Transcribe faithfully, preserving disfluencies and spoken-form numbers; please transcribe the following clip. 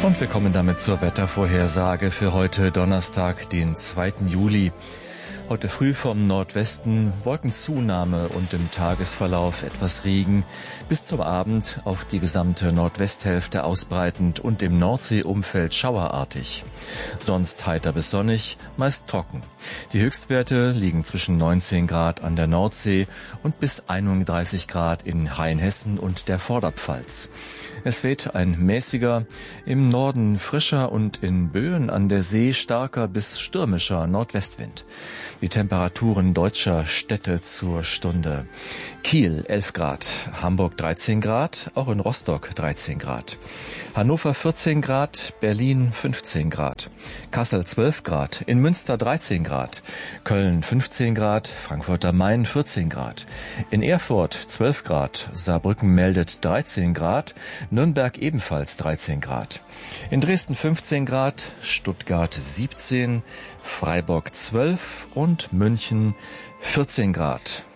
Und wir kommen damit zur Wettervorhersage für heute Donnerstag, den zweiten Juli. Heute früh vom Nordwesten Wolkenzunahme und im Tagesverlauf etwas Regen, bis zum Abend auf die gesamte Nordwesthälfte ausbreitend und im Nordseeumfeld schauerartig. Sonst heiter bis sonnig, meist trocken. Die Höchstwerte liegen zwischen neunzehn Grad an der Nordsee und bis einunddreißig Grad in Rheinhessen und der Vorderpfalz. Es weht ein mäßiger, im Norden frischer und in Böen an der See starker bis stürmischer Nordwestwind. Die Temperaturen deutscher Städte zur Stunde. Kiel elf Grad, Hamburg dreizehn Grad, auch in Rostock dreizehn Grad. Hannover vierzehn Grad, Berlin fünfzehn Grad. Kassel zwölf Grad, in Münster dreizehn Grad. Köln fünfzehn Grad, Frankfurt am Main vierzehn Grad. In Erfurt zwölf Grad, Saarbrücken meldet dreizehn Grad, Nürnberg ebenfalls dreizehn Grad. In Dresden fünfzehn Grad, Stuttgart siebzehn, Freiburg zwölf und München vierzehn Grad.